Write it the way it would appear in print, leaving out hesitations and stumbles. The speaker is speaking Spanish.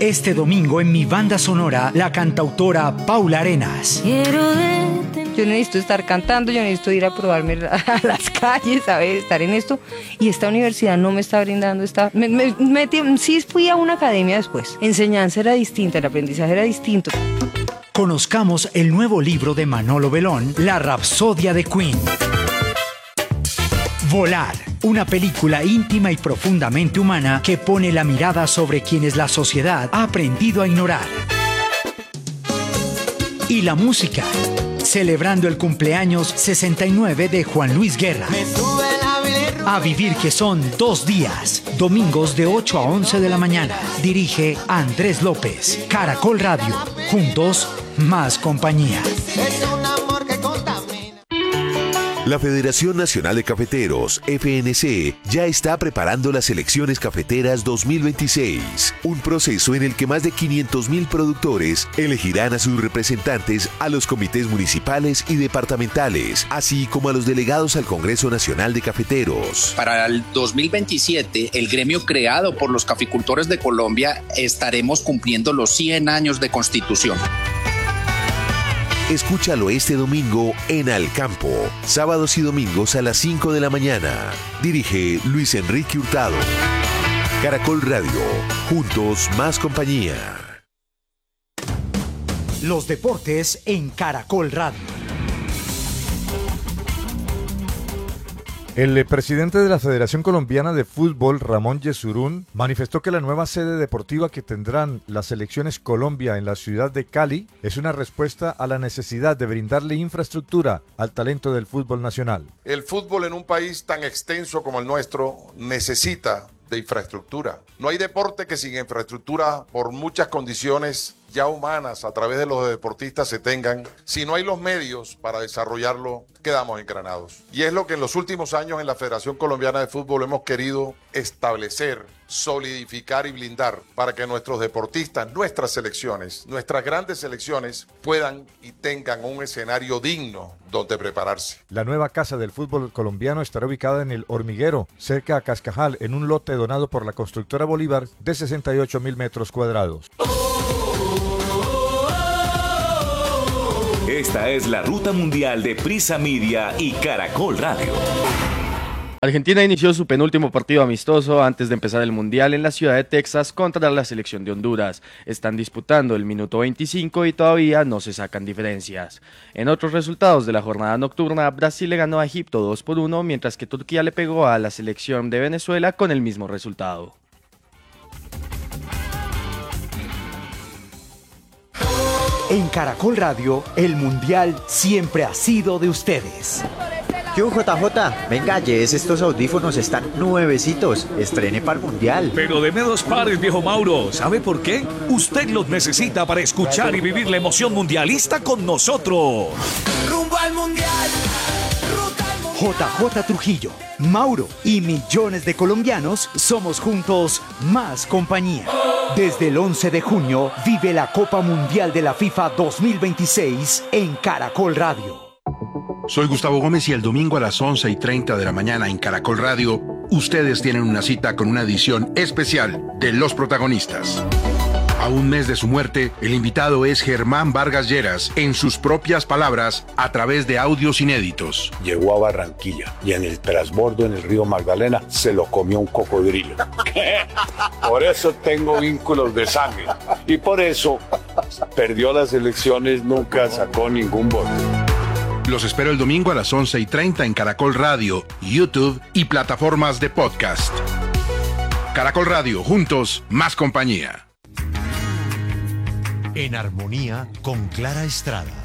Este domingo en mi banda sonora, la cantautora Paula Arenas. Yo necesito estar cantando, yo necesito ir a probarme a las calles, a ver, estar en esto. Y esta universidad no me está brindando esta... Sí fui a una academia después. Enseñanza era distinta, el aprendizaje era distinto. Conozcamos el nuevo libro de Manolo Belón, La Rapsodia de Queen. Volar, una película íntima y profundamente humana que pone la mirada sobre quienes la sociedad ha aprendido a ignorar. Y la música, celebrando el cumpleaños 69 de Juan Luis Guerra. A vivir, que son 2 días, domingos de 8 a 11 de la mañana. Dirige Andrés López. Caracol Radio, juntos, más compañía. La Federación Nacional de Cafeteros, FNC, ya está preparando las elecciones cafeteras 2026, un proceso en el que más de 500.000 productores elegirán a sus representantes a los comités municipales y departamentales, así como a los delegados al Congreso Nacional de Cafeteros. Para el 2027, el gremio creado por los caficultores de Colombia, estaremos cumpliendo los 100 años de constitución. Escúchalo este domingo en Al Campo, sábados y domingos a las 5 de la mañana. Dirige Luis Enrique Hurtado. Caracol Radio, juntos más compañía. Los deportes en Caracol Radio. El presidente de la Federación Colombiana de Fútbol, Ramón Yesurún, manifestó que la nueva sede deportiva que tendrán las selecciones Colombia en la ciudad de Cali es una respuesta a la necesidad de brindarle infraestructura al talento del fútbol nacional. El fútbol en un país tan extenso como el nuestro necesita de infraestructura. No hay deporte que sin infraestructura, por muchas condiciones ya humanas a través de los deportistas se tengan, si no hay los medios para desarrollarlo, quedamos engranados. Y es lo que en los últimos años en la Federación Colombiana de Fútbol hemos querido establecer, solidificar y blindar para que nuestros deportistas, nuestras selecciones, nuestras grandes selecciones puedan y tengan un escenario digno donde prepararse. La nueva casa del fútbol colombiano estará ubicada en El Hormiguero, cerca a Cascajal, en un lote donado por la constructora Bolívar de 68.000 metros cuadrados. Esta es la ruta mundial de Prisa Media y Caracol Radio. Argentina inició su penúltimo partido amistoso antes de empezar el Mundial en la ciudad de Texas contra la selección de Honduras. Están disputando el minuto 25 y todavía no se sacan diferencias. En otros resultados de la jornada nocturna, Brasil le ganó a Egipto 2-1, mientras que Turquía le pegó a la selección de Venezuela con el mismo resultado. En Caracol Radio, el Mundial siempre ha sido de ustedes. Yo, JJ, venga, llévese estos audífonos, están nuevecitos, estrene para el Mundial. Pero deme 2 pares, viejo Mauro, ¿sabe por qué? Usted los necesita para escuchar y vivir la emoción mundialista con nosotros. Rumbo al Mundial. JJ Trujillo, Mauro y millones de colombianos somos juntos más compañía. Desde el 11 de junio vive la Copa Mundial de la FIFA 2026 en Caracol Radio. Soy Gustavo Gómez y el domingo a las 11:30 de la mañana en Caracol Radio, ustedes tienen una cita con una edición especial de Los Protagonistas. A un mes de su muerte, el invitado es Germán Vargas Lleras, en sus propias palabras, a través de audios inéditos. Llegó a Barranquilla y en el transbordo en el río Magdalena se lo comió un cocodrilo. Por eso tengo vínculos de sangre y por eso perdió las elecciones, nunca sacó ningún voto. Los espero el domingo a las 11:30 en Caracol Radio, YouTube y plataformas de podcast. Caracol Radio, juntos, más compañía. En armonía con Clara Estrada.